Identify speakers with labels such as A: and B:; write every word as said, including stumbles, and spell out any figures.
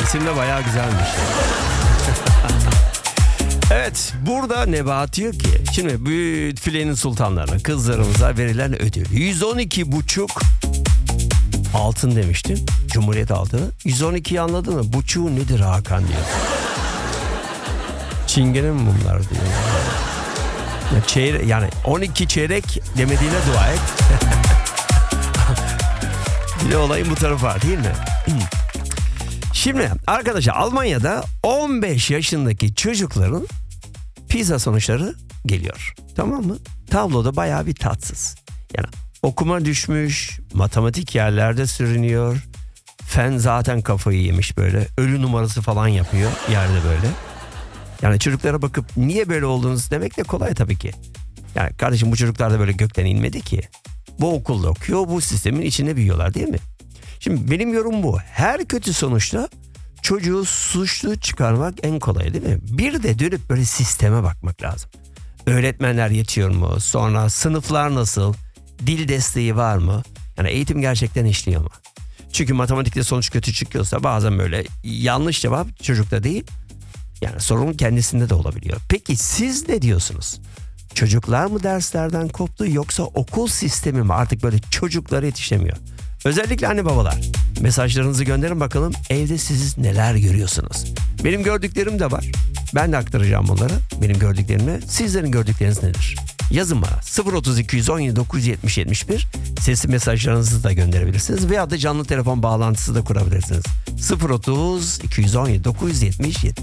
A: İsim de bayağı güzelmiş. Evet, burada Nebahat diyor ki, şimdi bu filenin sultanlarına, kızlarımıza verilen ödül yüz on iki buçuk altın demiştim. Cumhuriyet altını. yüz on ikiyi anladın mı? Buçuğu nedir Hakan diyor. Çingene mi bunlar diyor. Ya çeyre, yani on iki çeyrek demediğine dua et. Bir de olayın bu tarafı var değil mi? Şimdi arkadaşlar, Almanya'da on beş yaşındaki çocukların PISA sonuçları geliyor. Tamam mı? Tabloda bayağı bir tatsız. Yani okuma düşmüş, matematik yerlerde sürünüyor. Fen zaten kafayı yemiş böyle. Ölü numarası falan yapıyor yerde böyle. Yani çocuklara bakıp niye böyle olduğunuzu demek de kolay tabii ki. Yani kardeşim, bu çocuklar da böyle gökten inmedi ki. Bu okulda okuyor, bu sistemin içinde büyüyorlar değil mi? Şimdi benim yorum bu. Her kötü sonuçta çocuğu suçlu çıkarmak en kolay değil mi? Bir de dönüp böyle sisteme bakmak lazım. Öğretmenler yetiyor mu? Sonra sınıflar nasıl? Dil desteği var mı? Yani eğitim gerçekten işliyor mu? Çünkü matematikte sonuç kötü çıkıyorsa bazen böyle yanlış cevap çocukta değil. Yani sorun kendisinde de olabiliyor. Peki siz ne diyorsunuz? Çocuklar mı derslerden koptu, yoksa okul sistemi mi artık böyle çocuklara yetişemiyor? Özellikle anne babalar, mesajlarınızı gönderin bakalım, evde siz neler görüyorsunuz? Benim gördüklerim de var. Ben de aktaracağım bunları. Benim gördüklerimi. Sizlerin gördükleriniz nedir? Yazın bana. sıfır otuz iki yüz on yedi dokuz yüz yetmiş yetmiş bir sesli mesajlarınızı da gönderebilirsiniz. Veya da canlı telefon bağlantısı da kurabilirsiniz. sıfır otuz iki yüz on yedi dokuz yüz yetmiş yetmiş